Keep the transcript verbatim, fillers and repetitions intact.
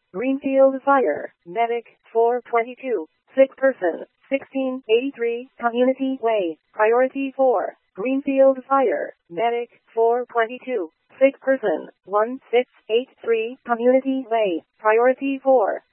Greenfield Fire, Medic, four twenty-two, sick person, sixteen eighty-three, Community Way, Priority four. Greenfield Fire, Medic, four twenty-two, sick person, one six eight three, Community Way, Priority four.